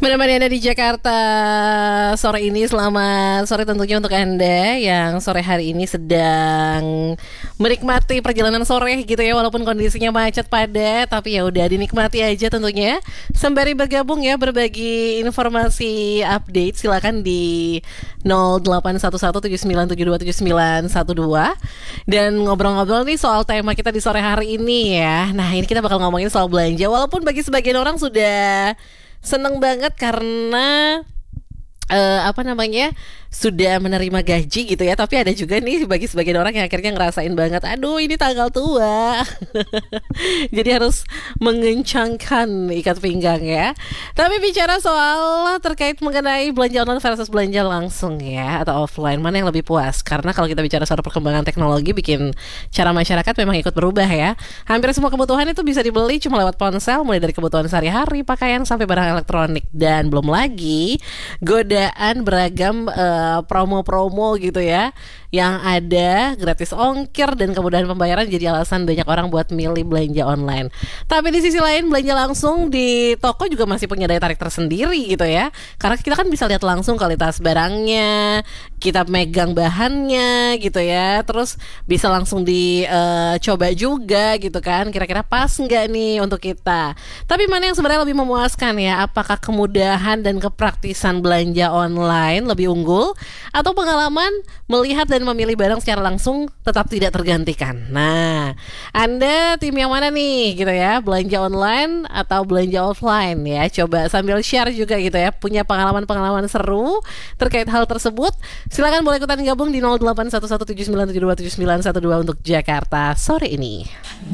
Menemani Anda di Jakarta sore ini. Selamat sore tentunya untuk Anda yang sore hari ini sedang menikmati perjalanan sore gitu ya. Walaupun kondisinya macet padat, tapi ya udah dinikmati aja tentunya. Sembari bergabung ya, berbagi informasi update, silakan di 081179727912 dan ngobrol-ngobrol nih soal tema kita di sore hari ini ya. Nah, ini kita bakal ngomongin soal belanja. Walaupun bagi sebagian orang sudah seneng banget karena sudah menerima gaji gitu ya. Tapi ada juga nih bagi sebagian orang yang akhirnya ngerasain banget, aduh ini tanggal tua. Jadi harus mengencangkan ikat pinggang ya. Tapi bicara soal terkait mengenai belanja online versus belanja langsung ya, atau offline, mana yang lebih puas? Karena kalau kita bicara soal perkembangan teknologi bikin cara masyarakat memang ikut berubah ya. Hampir semua kebutuhan itu bisa dibeli cuma lewat ponsel, mulai dari kebutuhan sehari-hari, pakaian sampai barang elektronik. Dan belum lagi godaan beragam promo-promo gitu ya, yang ada gratis ongkir dan kemudahan pembayaran jadi alasan banyak orang buat milih belanja online. Tapi di sisi lain, belanja langsung di toko juga masih punya daya tarik tersendiri gitu ya, karena kita kan bisa lihat langsung kualitas barangnya, kita megang bahannya gitu ya, terus bisa langsung dicoba juga gitu kan, kira-kira pas nggak nih untuk kita. Tapi mana yang sebenarnya lebih memuaskan ya? Apakah kemudahan dan kepraktisan belanja online lebih unggul, atau pengalaman melihat dan memilih barang secara langsung tetap tidak tergantikan? Nah, Anda tim yang mana nih gitu ya? Belanja online atau belanja offline ya? Coba sambil share juga gitu ya, punya pengalaman-pengalaman seru terkait hal tersebut. Silakan boleh ikutan gabung di 081179727912 untuk Jakarta sore ini.